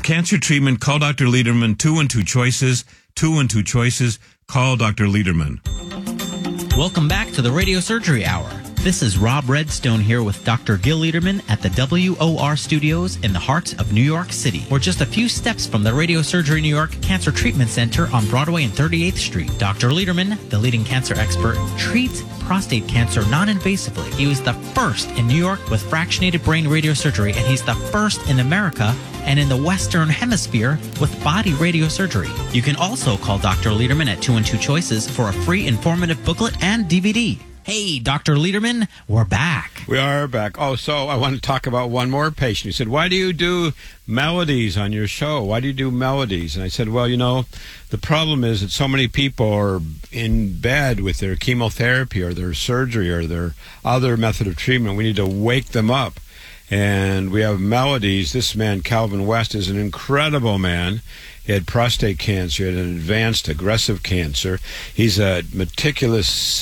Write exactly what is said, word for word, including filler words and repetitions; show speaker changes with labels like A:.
A: cancer treatment, call Doctor Lederman. Two and two choices. Two and two choices. Call Doctor Lederman.
B: Welcome back to the Radio Surgery Hour. This is Rob Redstone here with Doctor Gil Lederman at the W O R Studios in the heart of New York City. We're just a few steps from the Radio Surgery New York Cancer Treatment Center on Broadway and thirty-eighth Street. Doctor Lederman, the leading cancer expert, treats prostate cancer non-invasively. He was the first in New York with fractionated brain radiosurgery, and he's the first in America and in the Western Hemisphere with body radiosurgery. You can also call Doctor Lederman at two and two choices for a free informative booklet and D V D. Hey, Doctor Lederman, we're back.
C: We are back. Oh, so I want to talk about one more patient. He said, why do you do melodies on your show? Why do you do melodies? And I said, well, you know, the problem is that so many people are in bed with their chemotherapy or their surgery or their other method of treatment. We need to wake them up. And we have melodies. This man, Calvin West, is an incredible man. He had prostate cancer, he had an advanced aggressive cancer. He's a meticulous